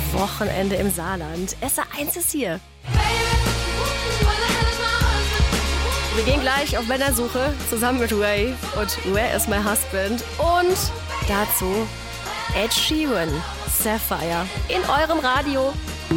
Wochenende im Saarland. SR1 ist hier. Wir gehen gleich auf Männersuche zusammen mit Ray und Where is my husband? Und dazu Ed Sheeran, Sapphire in eurem Radio.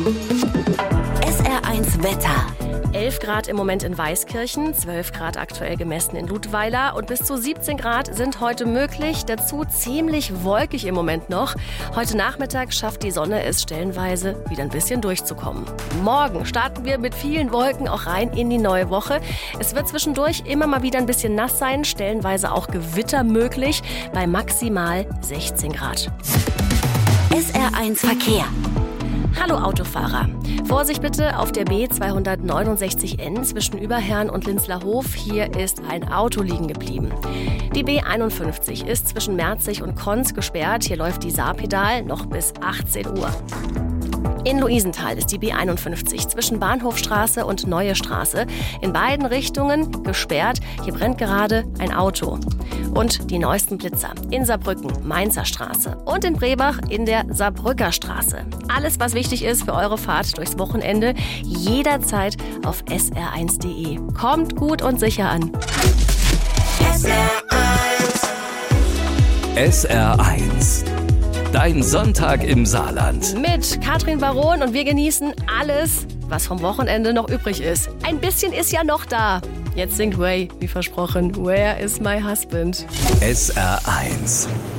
SR1 Wetter. 11 Grad im Moment in Weißkirchen, 12 Grad aktuell gemessen in Ludweiler und bis zu 17 Grad sind heute möglich. Dazu ziemlich wolkig im Moment noch. Heute Nachmittag schafft die Sonne es stellenweise wieder ein bisschen durchzukommen. Morgen starten wir mit vielen Wolken auch rein in die neue Woche. Es wird zwischendurch immer mal wieder ein bisschen nass sein, stellenweise auch Gewitter möglich bei maximal 16 Grad. SR1 Verkehr. Hallo Autofahrer. Vorsicht bitte auf der B269N zwischen Überherrn und Linzlerhof. Hier ist ein Auto liegen geblieben. Die B51 ist zwischen Merzig und Konz gesperrt. Hier läuft die Saarpedal noch bis 18 Uhr. In Luisenthal ist die B51 zwischen Bahnhofstraße und Neue Straße in beiden Richtungen gesperrt. Hier brennt gerade ein Auto. Und die neuesten Blitzer in Saarbrücken, Mainzer Straße und in Brebach in der Saarbrücker Straße. Alles, was wichtig ist für eure Fahrt durchs Wochenende, jederzeit auf sr1.de. Kommt gut und sicher an. SR1. Dein Sonntag im Saarland. Mit Katrin Baron und wir genießen alles, was vom Wochenende noch übrig ist. Ein bisschen ist ja noch da. Jetzt singt Ray, wie versprochen, Where is my husband? SR1.